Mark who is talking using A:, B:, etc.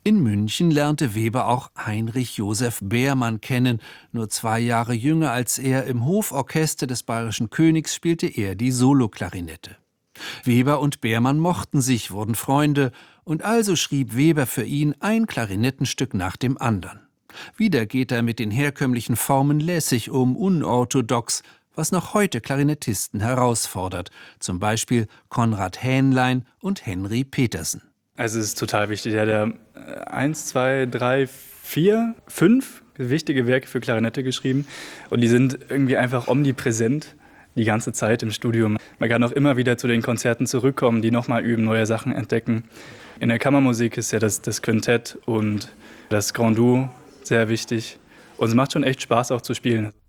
A: In München lernte Weber auch Heinrich Josef Beermann kennen. Nur 2 Jahre jünger als er, im Hoforchester des Bayerischen Königs spielte er die Soloklarinette. Weber und Beermann mochten sich, wurden Freunde, und also schrieb Weber für ihn ein Klarinettenstück nach dem anderen. Wieder geht er mit den herkömmlichen Formen lässig um, unorthodox, was noch heute Klarinettisten herausfordert, zum Beispiel Konrad Hähnlein und Henry Petersen.
B: Also es ist total wichtig. Er hat 1, 2, 3, 4, 5 wichtige Werke für Klarinette geschrieben. Und die sind irgendwie einfach omnipräsent die ganze Zeit im Studium. Man kann auch immer wieder zu den Konzerten zurückkommen, die nochmal üben, neue Sachen entdecken. In der Kammermusik ist ja das Quintett und das Grand Duo sehr wichtig. Und es macht schon echt Spaß auch zu spielen.